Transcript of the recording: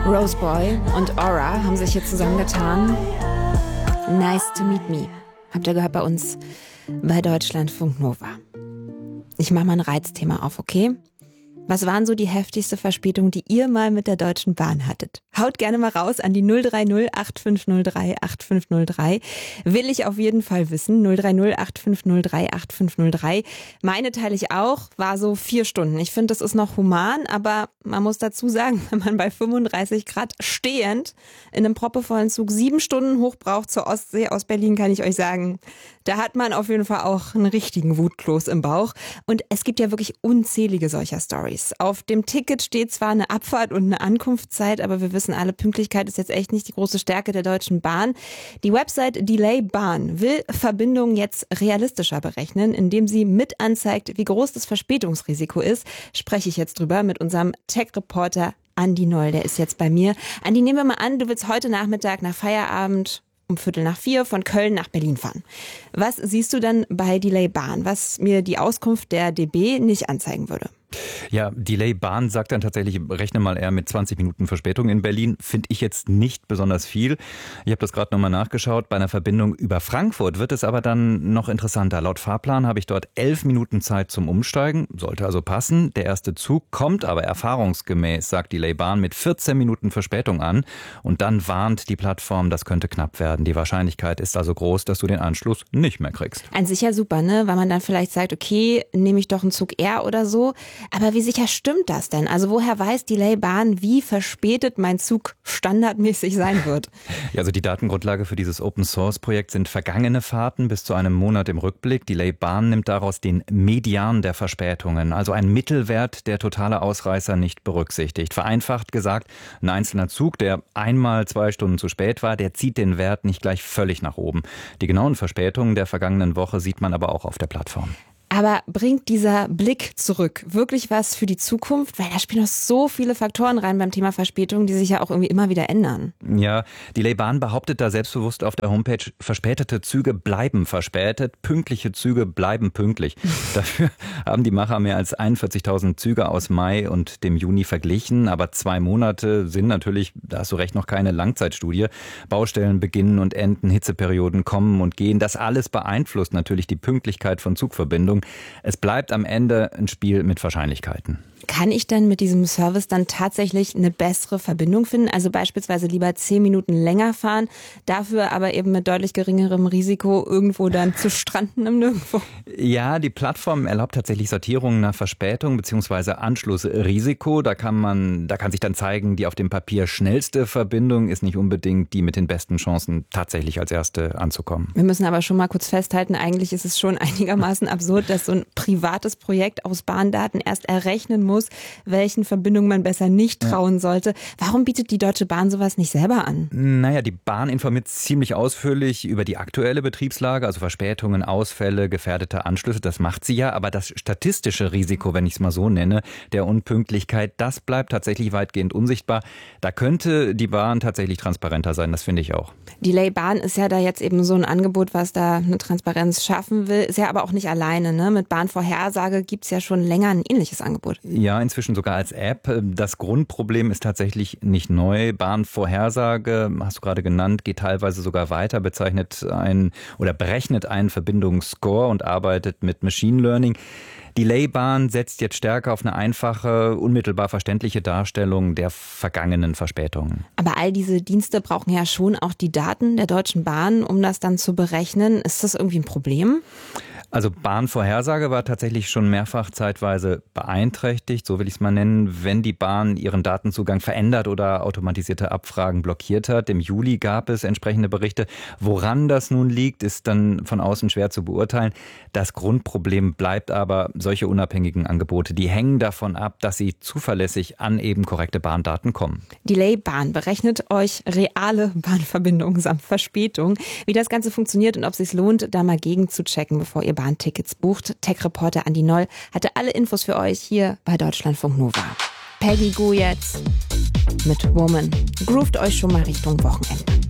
Roseboy und Aura haben sich hier zusammengetan. Nice to meet me. Habt ihr gehört bei uns bei Deutschlandfunk Nova. Ich mache mal ein Reizthema auf, okay? Was waren so die heftigste Verspätung, die ihr mal mit der Deutschen Bahn hattet? Haut gerne mal raus an die 030 8503 8503. Will ich auf jeden Fall wissen. 030 8503 8503. Meine teile ich auch, war so 4 Stunden. Ich finde, das ist noch human, aber man muss dazu sagen, wenn man bei 35 Grad stehend in einem proppevollen Zug 7 Stunden hoch braucht zur Ostsee aus Berlin, kann ich euch sagen, da hat man auf jeden Fall auch einen richtigen Wutkloß im Bauch. Und es gibt ja wirklich unzählige solcher Stories. Auf dem Ticket steht zwar eine Abfahrt und eine Ankunftszeit, aber wir wissen alle, Pünktlichkeit ist jetzt echt nicht die große Stärke der Deutschen Bahn. Die Website Delay Bahn will Verbindungen jetzt realistischer berechnen, indem sie mit anzeigt, wie groß das Verspätungsrisiko ist. Spreche ich jetzt drüber mit unserem Tech-Reporter Andi Noll, der ist jetzt bei mir. Andi, nehmen wir mal an, du willst heute Nachmittag nach Feierabend um 3:45 von Köln nach Berlin fahren. Was siehst du dann bei Delay Bahn, was mir die Auskunft der DB nicht anzeigen würde? Ja, Delay Bahn sagt dann tatsächlich, rechne mal eher mit 20 Minuten Verspätung in Berlin. Finde ich jetzt nicht besonders viel. Ich habe das gerade nochmal nachgeschaut. Bei einer Verbindung über Frankfurt wird es aber dann noch interessanter. Laut Fahrplan habe ich dort 11 Minuten Zeit zum Umsteigen. Sollte also passen. Der erste Zug kommt aber erfahrungsgemäß, sagt Delay Bahn, mit 14 Minuten Verspätung an. Und dann warnt die Plattform, das könnte knapp werden. Die Wahrscheinlichkeit ist also groß, dass du den Anschluss nicht mehr kriegst. An sich ja super, ne? Weil man dann vielleicht sagt, okay, nehme ich doch einen Zug eher oder so. Aber wie sicher stimmt das denn? Also woher weiß Delay Bahn, wie verspätet mein Zug standardmäßig sein wird? Ja, also die Datengrundlage für dieses Open-Source-Projekt sind vergangene Fahrten bis zu einem Monat im Rückblick. Delay Bahn nimmt daraus den Median der Verspätungen, also einen Mittelwert, der totale Ausreißer nicht berücksichtigt. Vereinfacht gesagt, ein einzelner Zug, der einmal 2 Stunden zu spät war, der zieht den Wert nicht gleich völlig nach oben. Die genauen Verspätungen der vergangenen Woche sieht man aber auch auf der Plattform. Aber bringt dieser Blick zurück wirklich was für die Zukunft? Weil da spielen noch so viele Faktoren rein beim Thema Verspätung, die sich ja auch irgendwie immer wieder ändern. Ja, Delay Bahn behauptet da selbstbewusst auf der Homepage, verspätete Züge bleiben verspätet, pünktliche Züge bleiben pünktlich. Dafür haben die Macher mehr als 41.000 Züge aus Mai und dem Juni verglichen. Aber 2 Monate sind natürlich, da hast du recht, noch keine Langzeitstudie. Baustellen beginnen und enden, Hitzeperioden kommen und gehen. Das alles beeinflusst natürlich die Pünktlichkeit von Zugverbindungen. Es bleibt am Ende ein Spiel mit Wahrscheinlichkeiten. Kann ich denn mit diesem Service dann tatsächlich eine bessere Verbindung finden? Also beispielsweise lieber 10 Minuten länger fahren, dafür aber eben mit deutlich geringerem Risiko irgendwo dann zu stranden im Nirgendwo? Ja, die Plattform erlaubt tatsächlich Sortierungen nach Verspätung bzw. Anschlussrisiko. Da kann sich dann zeigen, die auf dem Papier schnellste Verbindung ist nicht unbedingt die mit den besten Chancen, tatsächlich als erste anzukommen. Wir müssen aber schon mal kurz festhalten, eigentlich ist es schon einigermaßen absurd, dass so ein privates Projekt aus Bahndaten erst errechnen muss, welchen Verbindungen man besser nicht trauen sollte. Warum bietet die Deutsche Bahn sowas nicht selber an? Naja, die Bahn informiert ziemlich ausführlich über die aktuelle Betriebslage, also Verspätungen, Ausfälle, gefährdete Anschlüsse, das macht sie ja, aber das statistische Risiko, wenn ich es mal so nenne, der Unpünktlichkeit, das bleibt tatsächlich weitgehend unsichtbar. Da könnte die Bahn tatsächlich transparenter sein, das finde ich auch. Delay Bahn ist ja da jetzt eben so ein Angebot, was da eine Transparenz schaffen will, ist ja aber auch nicht alleine, ne? Mit Bahnvorhersage gibt es ja schon länger ein ähnliches Angebot. Ja, inzwischen sogar als App. Das Grundproblem ist tatsächlich nicht neu. Bahnvorhersage, hast du gerade genannt, geht teilweise sogar weiter, berechnet einen Verbindungsscore und arbeitet mit Machine Learning. Delay Bahn setzt jetzt stärker auf eine einfache, unmittelbar verständliche Darstellung der vergangenen Verspätungen. Aber all diese Dienste brauchen ja schon auch die Daten der Deutschen Bahn, um das dann zu berechnen. Ist das irgendwie ein Problem? Also Bahnvorhersage war tatsächlich schon mehrfach zeitweise beeinträchtigt, so will ich es mal nennen, wenn die Bahn ihren Datenzugang verändert oder automatisierte Abfragen blockiert hat. Im Juli gab es entsprechende Berichte. Woran das nun liegt, ist dann von außen schwer zu beurteilen. Das Grundproblem bleibt aber, solche unabhängigen Angebote, die hängen davon ab, dass sie zuverlässig an eben korrekte Bahndaten kommen. Delay Bahn berechnet euch reale Bahnverbindungen samt Verspätung. Wie das Ganze funktioniert und ob es sich lohnt, da mal gegen zu checken, bevor ihr Bahntickets bucht. Tech-Reporter Andi Noll hatte alle Infos für euch hier bei Deutschlandfunk Nova. Peggy Gou jetzt mit Woman. Groovt euch schon mal Richtung Wochenende.